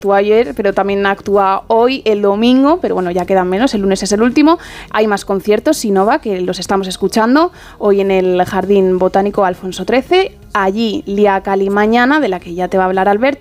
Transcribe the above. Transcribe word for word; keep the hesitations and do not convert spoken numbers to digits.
Actúa ayer, pero también actúa hoy, el domingo, pero bueno, ya quedan menos, el lunes es el último. Hay más conciertos, Sinova, que los estamos escuchando, hoy en el Jardín Botánico Alfonso trece, allí Lia Cali mañana, de la que ya te va a hablar Alberto.